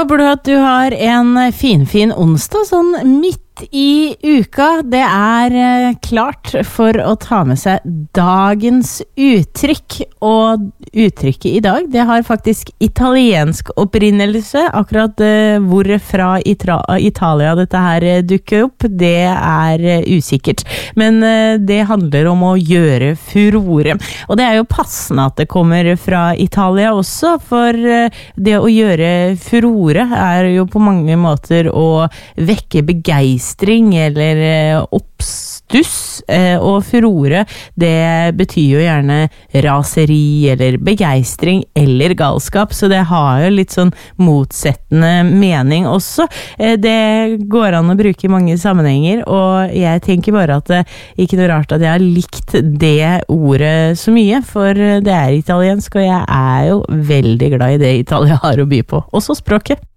håper du at du har en fin onsdag, sånn midt i uka. Det klart for å ta med seg dagens uttrykk, og uttrykket i dag, det har faktisk italiensk opprinnelse. Akkurat hvor fra Italia dette her dukker opp, det usikkert. Men det handler om å gjøre furore. Og det jo passende at det kommer fra Italia også, for det å gjøre furore jo på mange måter å vekke begeistring eller oppstuss, og furore det betyr jo gjerne raseri eller begeistring eller galskap, så det har jo litt sånn motsettende mening også. Det går an å bruke i mange sammenhenger, og jeg tenker bare at det ikke noe rart at jeg har likt det ordet så mye, for det italiensk, og jeg jo veldig glad i det Italia har å by på, også språket.